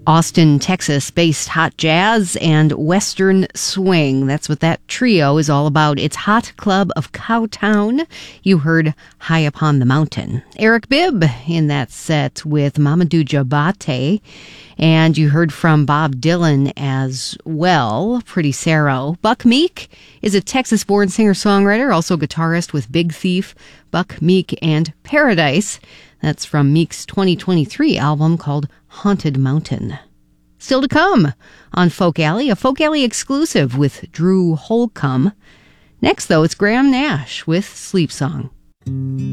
Austin, Texas-based hot jazz and western swing. That's what that trio is all about. It's Hot Club of Cowtown. You heard High Upon the Mountain. Eric Bibb in that set with Mamadou Diabaté. And you heard from Bob Dylan as well, Pretty Sarah. Buck Meek is a Texas-born singer-songwriter, also guitarist with Big Thief, Buck Meek, and Paradise. That's from Meek's 2023 album called Haunted Mountain. Still to come on Folk Alley, a Folk Alley exclusive with Drew Holcomb. Next, though, it's Graham Nash with Sleep Song.